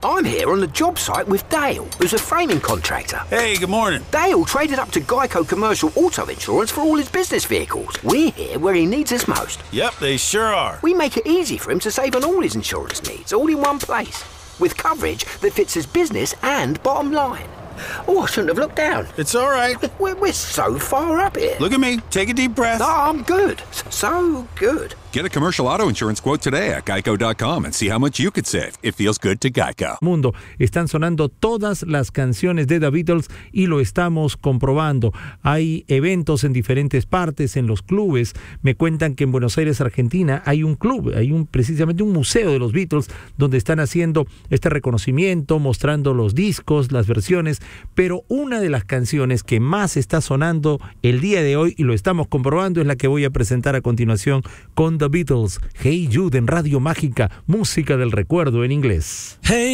I'm here on the job site with Dale, who's a framing contractor. Hey, good morning. Dale traded up to Geico Commercial Auto Insurance for all his business vehicles. We're here where he needs us most. Yep, they sure are. We make it easy for him to save on all his insurance needs, all in one place, with coverage that fits his business and bottom line. Oh, I shouldn't have looked down. It's all right. We're so far up here. Look at me. Take a deep breath. No, I'm good. So good. Get a commercial auto insurance quote today at geico.com and see how much you could save. It feels good to Geico. Mundo, están sonando todas las canciones de The Beatles y lo estamos comprobando. Hay eventos en diferentes partes, en los clubes. Me cuentan que en Buenos Aires, Argentina, hay un club, precisamente un museo de los Beatles donde están haciendo este reconocimiento, mostrando los discos, las versiones, pero una de las canciones que más está sonando el día de hoy, y lo estamos comprobando, es la que voy a presentar a continuación con The Beatles, Hey Jude en Radio Mágica, música del recuerdo en inglés. Hey